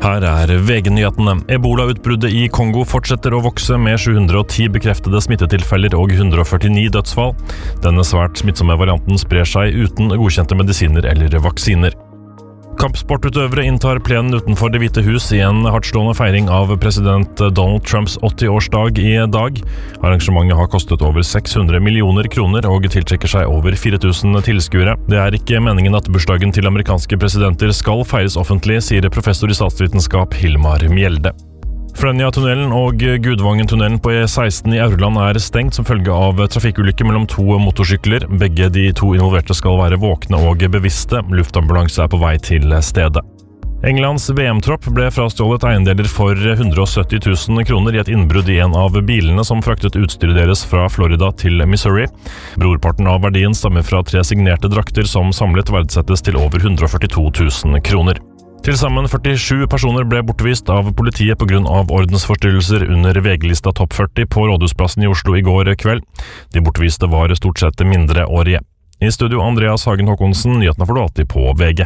Her VG-nyhetene. Ebola-utbruddet i Kongo fortsetter å vokse med 710 bekreftede smittetilfeller og 149 dødsfall. Denne svært smittsomme varianten sprer seg uten godkjente medisiner eller vaksiner. Kampsportutøvere inntar plenen utenfor Det hvite hus i en hardtslående feiring av president Donald Trumps 80-årsdag i dag. Arrangementet har kostet over 600 millioner kroner og tiltrekker seg over 4000 tilskuere. Det ikke meningen at bursdagen til amerikanske presidenter skal feires offentlig, sier professor i statsvitenskap Hilmar Mjelde. Frønja-tunnelen og Gudvangen-tunnelen på E16 i Aurland stengt som følge av trafikkulykke mellom to motorsykler. Begge de to involverte skal være våkne og bevisste. Luftambulanse på vei til stedet. Englands VM-tropp ble frastjålet eiendeler for 170 000 kroner i et innbrudd i en av bilene som fraktet utstyret deres fra Florida til Missouri. Brorparten av verdien stammer fra 3 signerte drakter som samlet verdsettes til over 142 000 kroner. Til sammen 47 personer ble bortvist av politiet på grunn av ordensforstyrrelser under VG-lista Topp 40 på Rådhusplassen i Oslo i går kveld. De bortviste var stort sett mindreårige. I studio Andreas Hagen Håkonsen, nyhetene får du alltid på VG.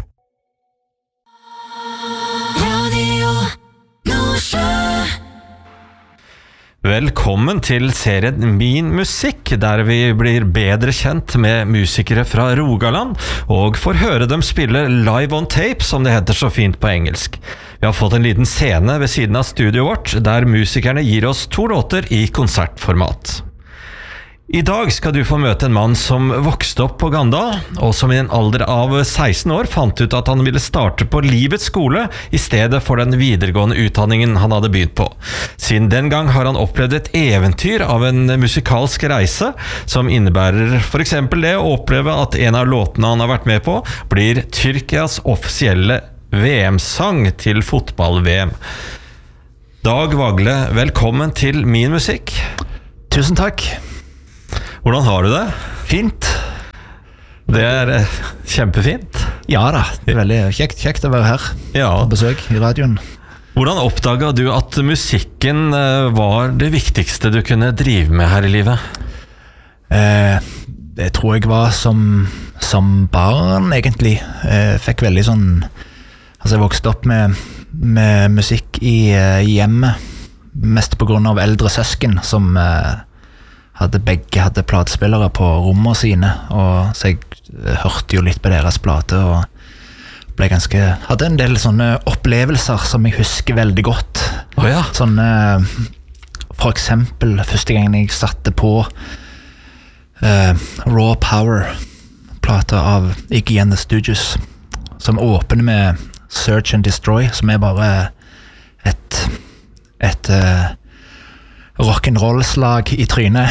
Velkommen til serien Min musikk, der vi blir bedre kjent med musikere fra Rogaland, og får høre dem spille live on tape, som det heter så fint på engelsk. Vi har fått en liten scene ved siden av studioet vårt, der musikerne gir oss 2 låter i konsertformat. I dag skal du få møte en mann som vokste opp på Gandal, og som i en alder av 16 år fant ut at han ville starte på livets skole i stedet for den videregående utdanningen han hadde begynt på. Siden den gang har han opplevd et eventyr av en musikalsk reise, som innebærer for eksempel det å oppleve at en av låtene han har vært med på, blir Tyrkias offisielle VM-sang til fotball-VM. Dag Vagle, velkommen til Min musikk. Tusen takk. Hvordan har du det? Fint. Det kjempefint. Ja da, det veldig kjekt å være her på besøk i radioen. Hvordan oppdaget du at musikken var det viktigste du kunne drive med her i livet? Det tror jeg var som barn egentlig. Jeg fikk veldig sånn, altså jeg vokste opp med musikk i hjemmet, mest på grunn av eldre søsken som begge hadde platespillere på rommene sine, og så jeg hørte jo litt på deres plate og hadde en del sånne opplevelser som jeg husker veldig godt. Sånne, for eksempel første gangen jeg satte på Raw Power plate av Iggy and the Stooges, som åpner med Search and Destroy, som bare et rock'n'roll-slag i trynet.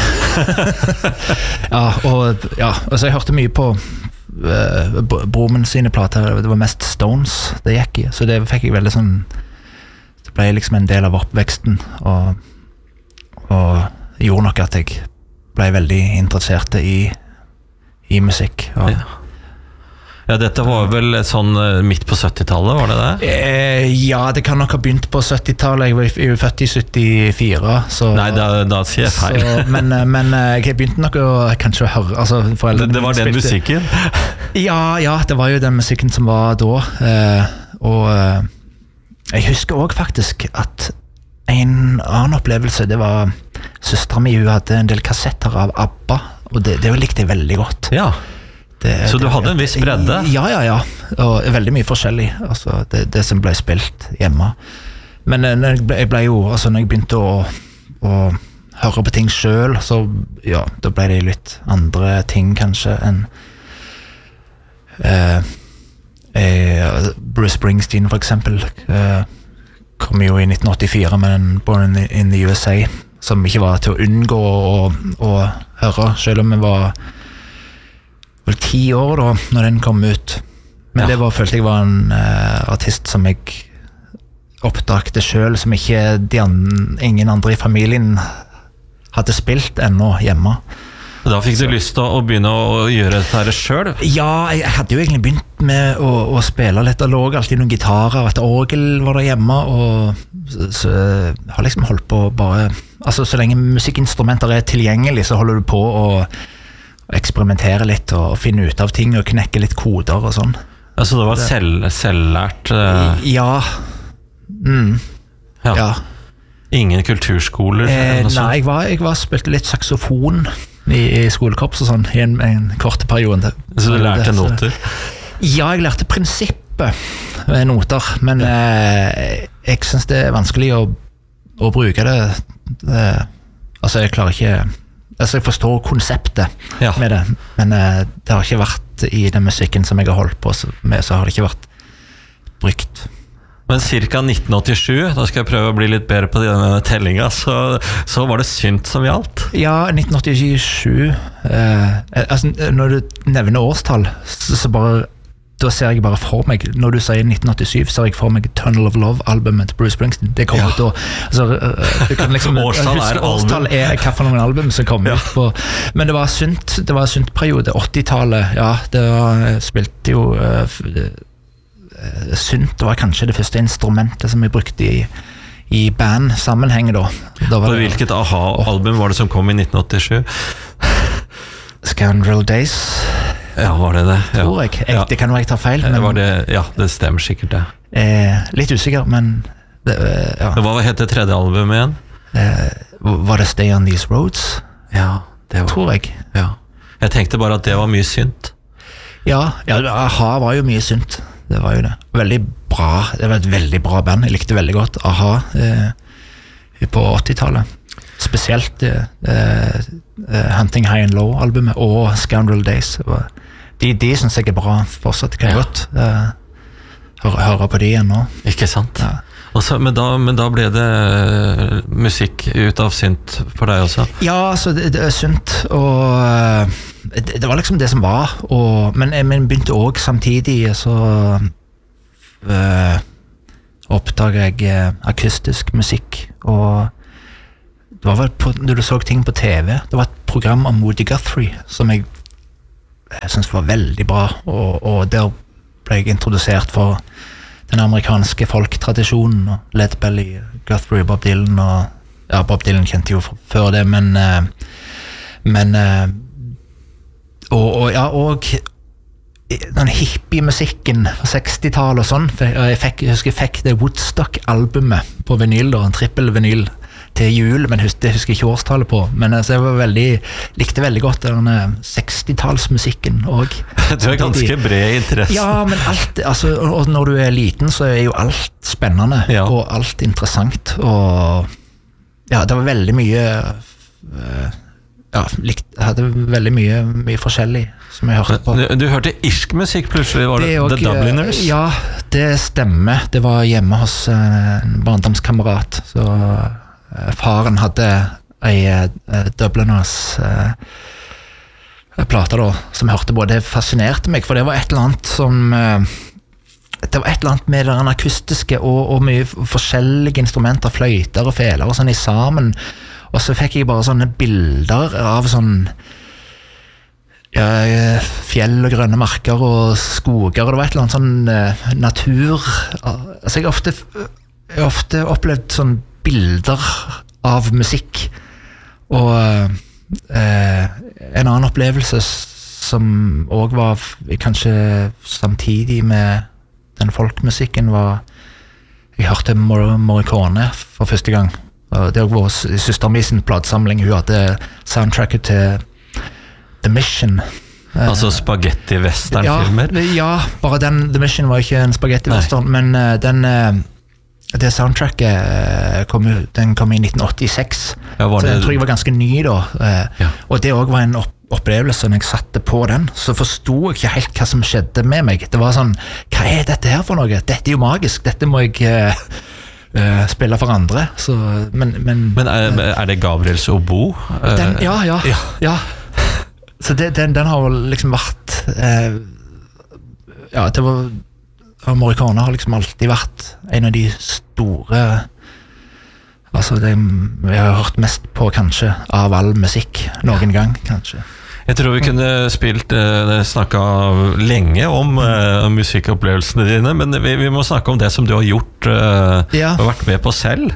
og så jeg hørte mye på bromen sine plater. Det var mest Stones det gikk i, så det fikk jeg veldig sånn, det ble liksom en del av oppveksten, og gjorde nok at jeg ble veldig interessert i musikk. Ja, dette var vel sånn midt på 70-tallet, var det det? Ja, det kan nok ha begynt på 70-tallet. Jeg var jo født i 74, så... Nei, da sier jeg feil. Men jeg begynte nok å kanskje høre... Altså, det var den musikken? Ja, det var jo den musikken som var da. Og jeg husker også faktisk at en annen opplevelse, det var søsteren min, hun hadde en del kassetter av ABBA, og det likte jeg veldig godt. Ja. Så du hadde en viss bredde? Ja, og veldig mye forskjellig, altså det som ble spilt hjemme. Men når jeg begynte å høre på ting selv, så ja, da ble det litt andre ting kanskje enn Bruce Springsteen for eksempel kom jo i 1984 med en Born in the USA, som ikke var til å unngå å høre, selv om jeg var vel 10 år da, når den kom ut. Men det følte jeg var en artist som jeg oppdagte selv, som ikke ingen andre i familien hadde spilt ennå hjemme. Da fikk du lyst til å begynne å gjøre dette selv? Ja, jeg hadde jo egentlig begynt med å spille litt. Det lå alltid noen gitarer, et orgel var der hjemme, og så jeg har liksom holdt på bare... Altså, så lenge musikkinstrumenter tilgjengelig, så holder du på å eksperimentere litt og finne ut av ting og knekke litt koder og sånn. Altså det var selvlært? Ja, Ja. Ingen kulturskoler? eller noe Nei, sånt? jeg spilte litt saksofon i skolekorps og sånn, i en kort periode. Så du lærte noter? Ja, jeg lærte prinsippet med noter, men jeg synes det vanskelig å bruke det. Altså, jeg klarer ikke... Altså, jeg forstår konseptet med det, men det har ikke vært i den musikken som jeg har holdt på med, så har det ikke vært brukt. Men cirka 1987, da skal jeg prøve å bli litt bedre på denne tellinga, så var det synt som gjaldt? Ja, 1987. Altså, når du nevner årstall, så bare... Da ser jeg bare for meg, når du sier 1987, ser jeg for meg Tunnel of Love-albumet til Bruce Springsteen. Det kommer ut altså, du kan liksom årstall hva for noen album som kommer ut på. Men det var synt periode, 80-tallet, det spilte jo synt var kanskje det første instrumentet som jeg brukte i band-sammenheng da. På hvilket AHA-album var det som kom i 1987? Scoundrel Days. Ja, var det? Tror jeg. Det kan være jeg tar feil. Men, det stemmer sikkert det. Litt usikker, men... Hva het det tredje albumet igjen? Var det Stay on These Roads? Ja, det var... Tror jeg. Ja. Jeg tenkte bare at det var mye synt. Ja, AHA var jo mye synt. Det var jo det. Veldig bra. Det var et veldig bra band. Jeg likte veldig godt AHA på 80-tallet. Spesielt Hunting High and Low-albumet og Scoundrel Days. De synes jeg bra fortsatt. Kan jeg godt høre på de igjen nå. Ikke sant? Ja. Men da ble det musikk ut av synt for deg også? Ja, altså det er synt, og det var liksom det som var. Men begynte også samtidig, så oppdaget jeg akustisk musikk, og det var vel når du så ting på TV, det var et program om Woody Guthrie som jeg synes var veldig bra, og der ble jeg introdusert for den amerikanske folktradisjonen, og Led Belly, Guthrie, Bob Dylan, og Bob Dylan kjente jo før det, men den hippie-musikken fra 60-tallet og sånn, jeg husker jeg fikk det Woodstock-albumet på vinyl, en trippel-vinyl til jul, men det husker jeg ikke årstallet på, men altså, jeg likte veldig godt denne 60-tallsmusikken også. Du har ganske bred interesse. Ja, men alt, altså, og når du er liten, så er jo alt spennende, og alt interessant, og det var veldig mye jeg hadde veldig mye forskjellig som jeg hørte på. Du hørte irsk musikk plutselig, var det The Dubliners? Ja, det stemmer. Det var hjemme hos en barndomskamerat, så faren hadde en Dubliners plate da, som jeg hørte på. Det fascinerte meg, for det var et eller annet som det var et eller annet med den akustiske og mye forskjellige instrumenter, fløyter og feler og sånn i sammen, og så fikk jeg bare sånne bilder av sånn fjell og grønne marker og skoger, og det var et eller annet sånn natur, altså jeg har ofte opplevd sånn bilder av musikk, og en annen opplevelse som også var kanskje samtidig med den folkmusikken var, jeg hørte Morricone for første gang, og det var søsteren min sin platesamling. Hun hadde soundtracket til The Mission, altså spaghetti-western-filmer? Ja, bare den The Mission var ikke en spaghetti-western, men det soundtracket kom i 1986, så jeg tror jeg var ganske ny da, og det også var en opplevelse. Når jeg satte på den, så forstod jeg ikke helt hva som skjedde med meg. Det var sånn, hva er dette her for noe? Dette er jo magisk, dette må jeg spille for andre. Så, men er det Gabriels obo? Ja. Så den har liksom vært det var Morricone har liksom alltid vært en av de store, altså jeg har hørt mest på kanskje av all musikk noen gang, kanskje. Jeg tror vi kunne snakket lenge om musikkopplevelsene dine, men vi må snakke om det som du har gjort og vært med på selv.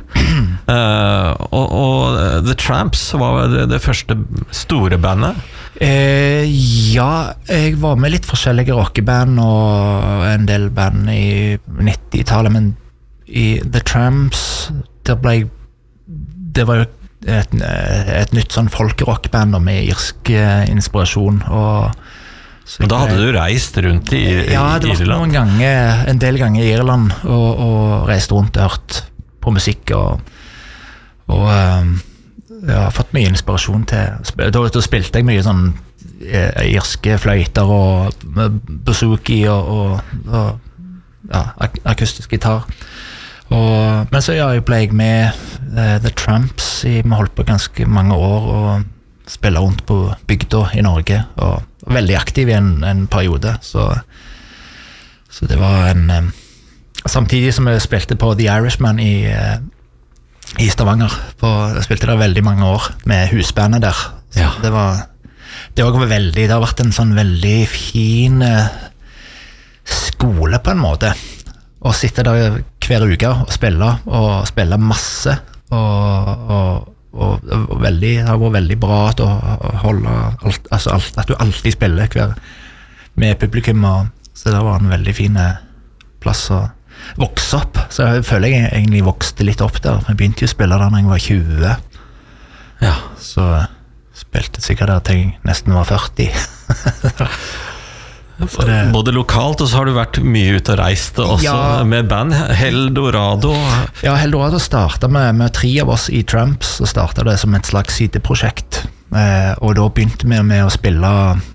Og The Tramps var det første store bandet. Ja, jeg var med litt forskjellige rockeband og en del band i 90-tallet, men i The Tramps, det var jo et nytt sånn folkerockband med irsk inspirasjon, Men da hadde du reist rundt i Irland? Ja, det var en del ganger i Irland, og reist rundt og hørt på musikk, og fått mye inspirasjon til. Da spilte jeg mye sånn irske fløyter og bouzouki og akustisk gitar. Men så ble jeg med The Tramps vi holdt på ganske mange år og spille rundt på bygda i Norge, og veldig aktiv i en periode, så det var samtidig som jeg spilte på The Irishman i Stavanger, jeg spilte der veldig mange år med husbandet der, så det har vært en sånn veldig fin skole på en måte, å sitte der hver uke og spille masse, og det har vært veldig bra at du holder at du alltid spiller med publikum, så det var en veldig fin plass å vokse opp, så jeg føler jeg egentlig vokste litt opp der. Jeg begynte jo å spille der når jeg var 20, så spilte sikkert der til jeg nesten var 40. Både lokalt, og så har du vært mye ute og reist også med band. Heldorado. Ja, Heldorado startet med 3 av oss i Tramps, og startet det som et slags sideprosjekt, og da begynte vi med å spille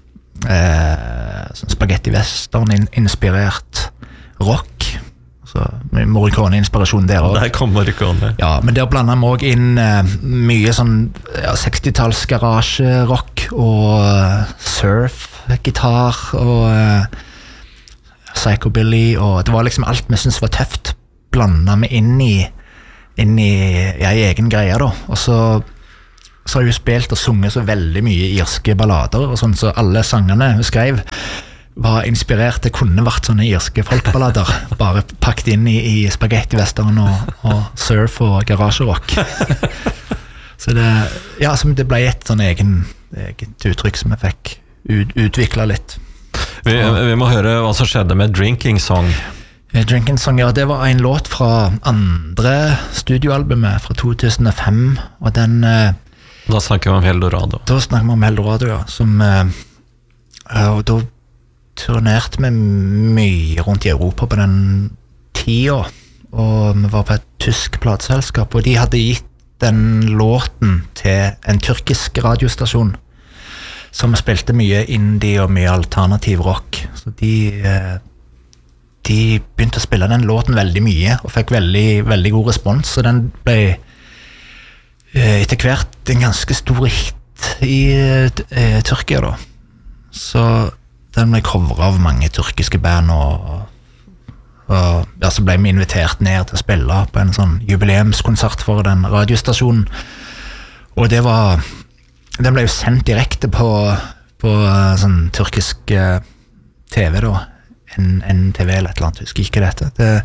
spaghetti western inspirert rock, så Morricone-inspirasjon der også. Der kom Morricone. Ja, men der blandet vi også inn mye sånn 60-talls garasje-rock og surf-gitar og psychobilly, og det var liksom alt vi syntes var tøft, blandet vi inn i egen greie da, og så har jeg jo spilt og sunget så veldig mye irske ballader og sånn, så alle sangene hun skrev var inspirert, det kunne vært sånne irske folkeballader, bare pakket inn i spaghetti-western og surf og garasjerock. Så det ble et sånn eget uttrykk som jeg fikk utviklet litt. Vi må høre hva som skjedde med Drinking Song. Drinking Song, det var en låt fra andre studioalbumet fra 2005, og den Da snakker vi om Heldorado. Da snakker vi om Heldorado, og da turnerte vi mye rundt i Europa på den tida, og vi var på et tysk plateselskap, og de hadde gitt den låten til en tyrkisk radiostasjon som spilte mye indie og mye alternativ rock, så de begynte å spille den låten veldig mye og fikk veldig, veldig god respons, så den ble etter hvert en ganske stor hit i Tyrkia da, så den ble coveret av mange tyrkiske band, og så ble vi invitert ned til å spille på en sånn jubileumskonsert for den radiostasjonen, og den ble jo sendt direkte på sånn tyrkisk TV da, NTV eller et eller annet, husker ikke dette,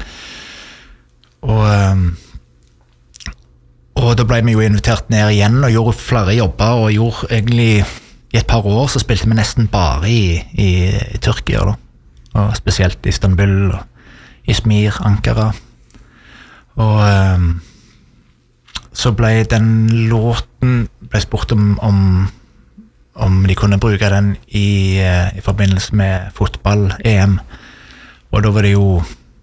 og da ble vi jo invitert ned igjen og gjorde flere jobber, og gjorde egentlig i et par år så spilte vi nesten bare i Tyrkia da, og spesielt Istanbul og Izmir, Ankara, og så ble den låten spurt om de kunne bruke den i forbindelse med fotball-EM, og da var det jo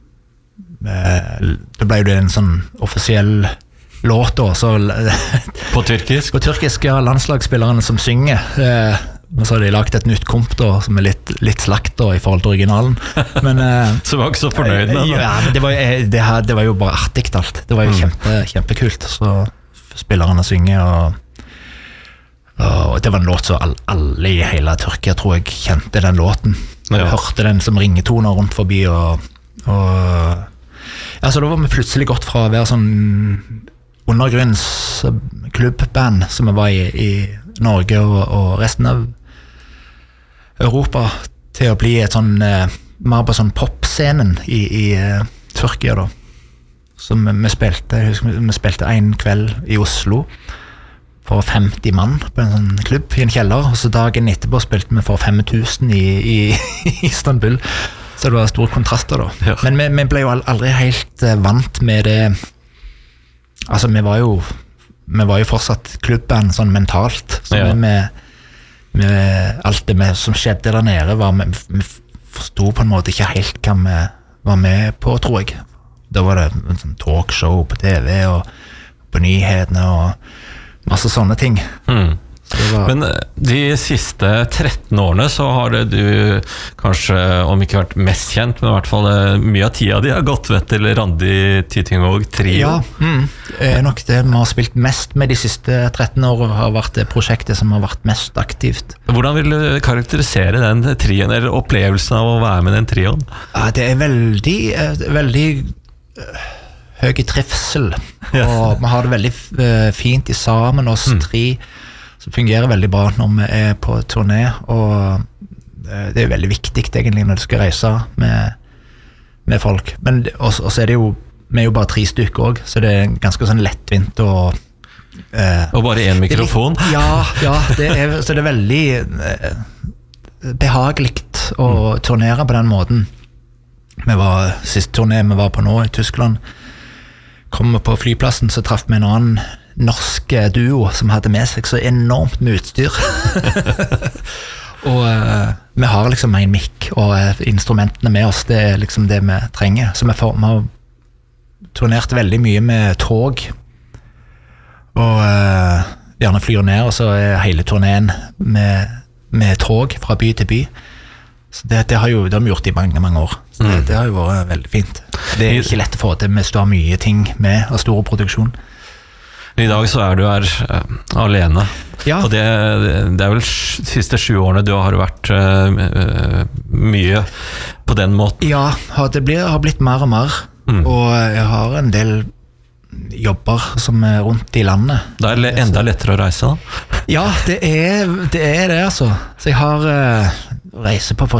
da ble det en sånn offisiell låt da, så på tyrkisk? På tyrkisk, landslagsspillerne som synger, men så har de lagt et nytt komp da, som litt slakt da, i forhold til originalen, men så var ikke så fornøyd med det? Ja, men det var jo bare artig alt, det var jo kjempekult, så spillerne synger, og det var en låt så alle i hele Tyrkia tror jeg kjente den låten, jeg hørte den som ringetoner rundt forbi, og så da var vi plutselig gått fra å være sånn undergrunns klubbband som vi var i Norge og resten av Europa, til å bli et sånn mer på sånn popscenen i Tyrkia da, som vi spilte en kveld i Oslo for 50 mann på en sånn klubb i en kjeller, og så dagen etterpå spilte vi for 5000 i Istanbul, Så det var store kontraster da. Ja. Men vi ble jo aldri helt vant med det. Altså, vi var jo fortsatt klubben sånn mentalt. Så med alt det som skjedde der nede, vi forstod på en måte ikke helt hva vi var med på, tror jeg. Da var det en sånn talkshow på TV og på nyhetene og masse sånne ting. Men de siste 13 årene så har du kanskje, om ikke vært mest kjent, men i hvert fall mye av tida di har gått til Randi Tittinghaug Trio. Ja, nok det vi har spilt mest med de siste 13 årene har vært det prosjektet som har vært mest aktivt. Hvordan vil du karakterisere den trioen, eller opplevelsen av å være med den trioen? Ja, det er veldig høy trivsel, og vi har det veldig fint i sammen, oss tre. Så fungerer veldig bra når vi er på turné, og det er veldig viktig egentlig når du skal reise med folk. Men også er det jo, vi er jo bare 3 stykker også, så det er ganske sånn lettvint og bare en mikrofon? Ja, så det er veldig behagelig å turnere på den måten. Siste turné vi var på nå i Tyskland, kom vi på flyplassen, så traff vi en annen norsk duo som hadde med seg så enormt med utstyr. Og vi har liksom en mic og instrumentene med oss, det er liksom det vi trenger. Så vi har turnert veldig mye med tog, og gjerne flyr ned, og så er hele turneen med tog fra by til by. Så det har vi gjort i mange, mange år. Så det har jo vært veldig fint. Det er ikke lett å få til med så mye ting med, og store produksjon. I dag så er du her alene, og det er vel de siste 7 årene du har vært mye på den måten. Ja, det har blitt mer og mer, og jeg har en del jobber som er rundt i landet. Da er det enda lettere å reise da? Ja, det er det altså. Så jeg har reiser på